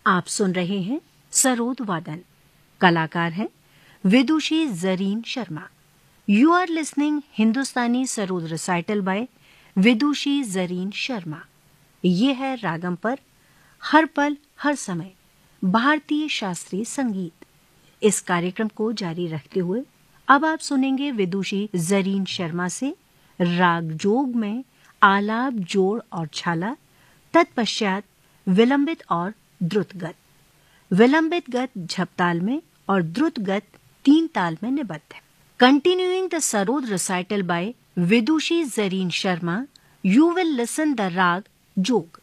आप सुन रहे हैं सरोद वादन। कलाकार हैं विदुषी Zareen Sharma. You are listening Hindustani sarod recital bye विदुषी जरीन शर्मा। ये है रागम पर हर पल हर समय भारतीय शास्त्रीय संगीत। इस कार्यक्रम को जारी रखते हुए अब आप सुनेंगे विदुषी जरीन शर्मा से राग जोग में आलाप, जोड़ और छाला, तत्पश्चात विलंबित और द्रुतगत। विलंबित गत झपताल में और द्रुतगत 3 ताल में निबद्ध है। Continuing the sarod recital bye Vidushi Zareen Sharma, you will listen the rag jog.